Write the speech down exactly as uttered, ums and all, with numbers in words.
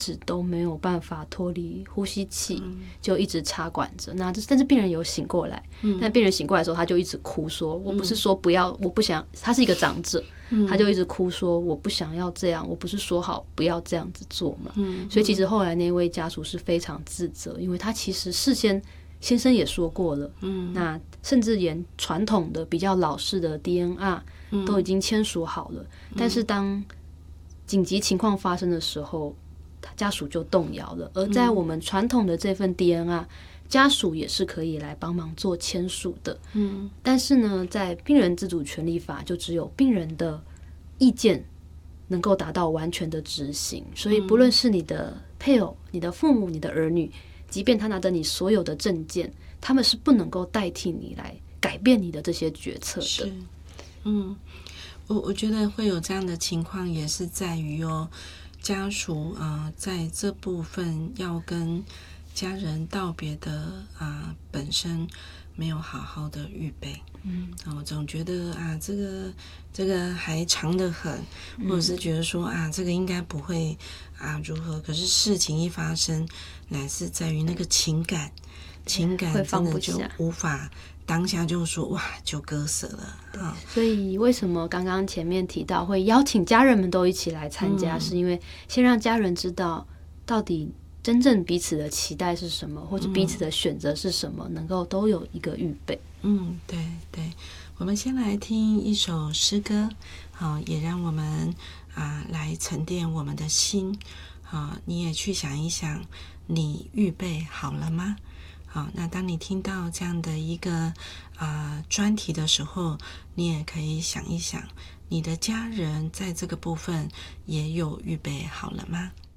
始都没有办法脱离呼吸器，嗯、就一直插管着。那但是病人有醒过来，嗯、但病人醒过来的时候，他就一直哭说：“我不是说不要，我不想。”他是一个长者，嗯、他就一直哭说：“我不想要这样，我不是说好不要这样子做嘛。嗯”所以其实后来那位家属是非常自责，因为他其实事先先生也说过了，嗯、那甚至连传统的比较老式的 D N R 都已经签署好了，嗯、但是当紧急情况发生的时候，家属就动摇了。而在我们传统的这份 D N R， 家属也是可以来帮忙做签署的。嗯，但是呢，在病人自主权利法，就只有病人的意见能够达到完全的执行。所以，不论是你的配偶、你的父母、你的儿女，即便他拿着你所有的证件，他们是不能够代替你来改变你的这些决策的。 是，嗯，我我觉得会有这样的情况，也是在于哦。家属啊、呃，在这部分要跟家人道别的啊、呃，本身没有好好的预备，嗯，我总觉得啊，这个这个还长得很，或者是觉得说啊，这个应该不会啊如何，可是事情一发生，乃是在于那个情感，情感真的就无法。当下就说哇，就割舍了、哦、 所以为什么刚刚前面提到会邀请家人们都一起来参加、嗯、是因为先让家人知道到底真正彼此的期待是什么，或者彼此的选择是什么、嗯、能够都有一个预备。 嗯，对对，我们先来听一首诗歌，好、哦，也让我们啊来沉淀我们的心。好、哦，你也去想一想，你预备好了吗？好，那当你听到这样的一个啊、呃、专题的时候，你也可以想一想，你的家人在这个部分也有预备好了吗？